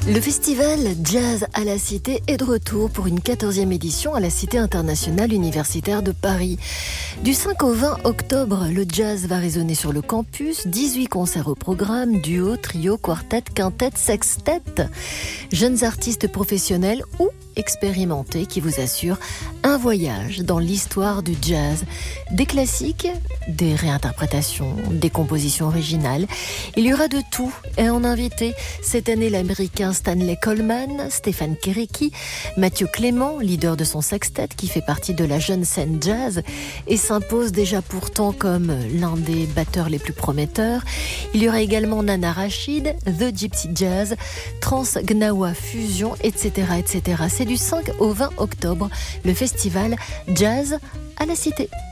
Le festival Jazz à la Cité est de retour pour une 14e édition à la Cité internationale universitaire de Paris. Du 5 au 20 octobre, le jazz va résonner sur le campus. 18 concerts au programme, duo, trio, quartet, quintet, sextet. Jeunes artistes professionnels ou expérimentés qui vous assurent un voyage dans l'histoire du jazz. Des classiques, des réinterprétations, des compositions originales. Il y aura de tout. Et en invité, cette année, l'américain Stanley Coleman, Stéphane Kéréki, Mathieu Clément, leader de son sextet qui fait partie de la jeune scène jazz et s'impose déjà pourtant comme l'un des batteurs les plus prometteurs. Il y aura également Nana Rachid, The Gypsy Jazz, Trans Gnawa Fusion, etc., etc. C'est du 5 au 20 octobre, le festival Jazz à la Cité.